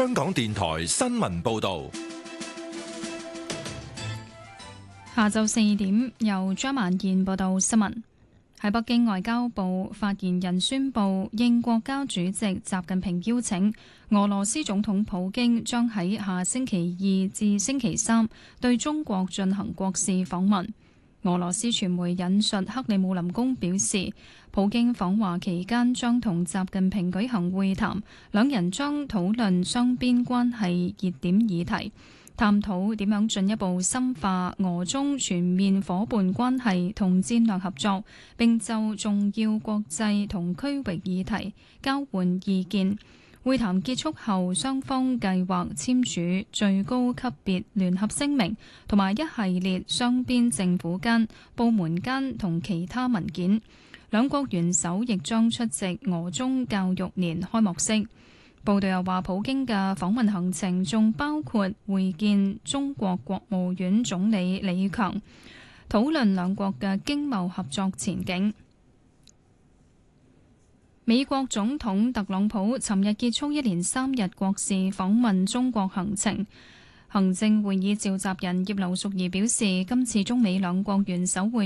香港電台新聞報道。 下晝4點，由張曼燕報道新聞。喺北京，外交部發言人宣布，應國家主席習近平邀請，俄羅斯總統普京將喺下星期2至星期3對中國進行國事訪問。俄羅斯傳媒引述克里姆林宮表示，普京訪華期間將同習近平舉行會談，兩人將討論雙邊關係熱點議題，探討點樣進一步深化俄中全面夥伴關係同戰略合作，並就重要國際同區域議題交換意見。會談結束後，雙方計劃簽署最高級別聯合聲明同埋一系列雙邊政府間、部門間同其他文件。兩國元首亦將出席俄中教育年開幕式。報道又話，普京嘅訪問行程仲包括會見中國國務院總理李強，討論兩國嘅經貿合作前景。美國總統特朗普尋日結束一連3日國事訪問中國行程。行政會議召集人葉劉淑儀表示，今次中美兩國元首會